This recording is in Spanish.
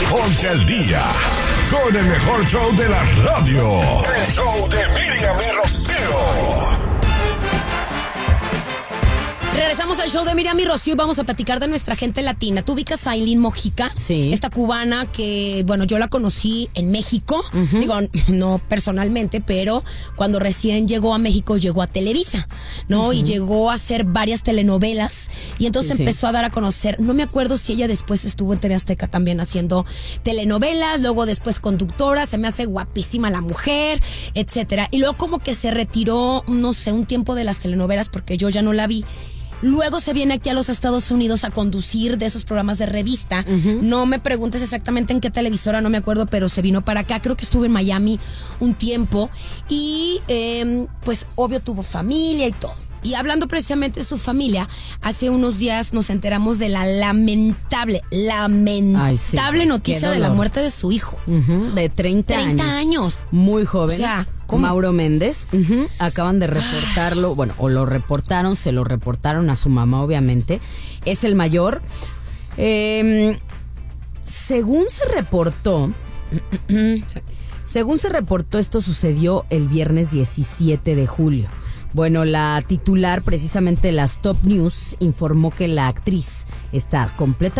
Ponte al día con el mejor show de la radio. El show de Miriam y Rocío. Regresamos al show de Miriam y Rocío y vamos a platicar de nuestra gente latina. ¿Tú ubicas a Aileen Mojica? Sí. Esta cubana que, bueno, yo la conocí en México. Digo, no personalmente, pero cuando recién llegó a México, llegó a Televisa, ¿no? Y llegó a hacer varias telenovelas y entonces empezó a dar a conocer. No me acuerdo si ella después estuvo en TV Azteca también haciendo telenovelas, luego después conductora. Se me hace guapísima la mujer, etcétera. Y luego como que se retiró, no sé, un tiempo de las telenovelas porque yo ya no la vi. Luego se viene aquí a los Estados Unidos a conducir de esos programas de revista. No me preguntes exactamente en qué televisora, no me acuerdo, pero se vino para acá. Creo que estuvo en Miami un tiempo. Y pues obvio tuvo familia y todo. Y hablando precisamente de su familia, hace unos días nos enteramos de la lamentable noticia de la muerte de su hijo. De 30 años. Muy joven. O sea, ¿cómo? Mauro Méndez. Acaban de reportarlo, bueno, o lo reportaron, se lo reportaron a su mamá, obviamente. Es el mayor. Según se reportó, esto sucedió el viernes 17 de julio. Bueno, la titular precisamente de las Top News informó que la actriz está completamente